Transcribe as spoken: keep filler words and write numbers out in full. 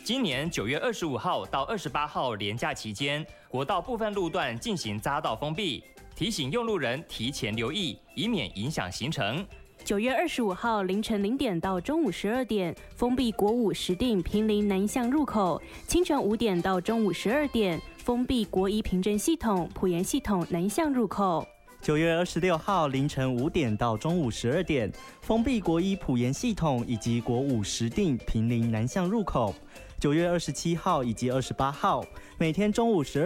今年九月二十五号到二十八号连假期间，国道部分路段进行匝道封闭，提醒用路人提前留意，以免影响行程。 九月二十五号凌晨零点到中午十二点，封闭国五石碇坪林南向入口；清晨五点到中午十二点，封闭国一平镇系统埔盐系统南向入口。 九月二十六号凌晨五点到中午十二点，封闭国一埔盐系统以及国五石碇坪林南向入口。九月二十七号以及二十八号，每天中午十二